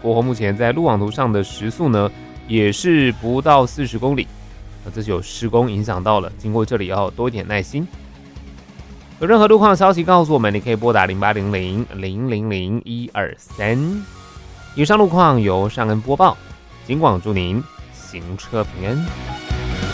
国宏目前在路网图上的时速呢，也是不到40公里，这就有施工影响到了，经过这里要多一点耐心。有任何路况的消息告诉我们，你可以拨打0800-000-123。以上路况由尚恩播报，警广祝您行车平安。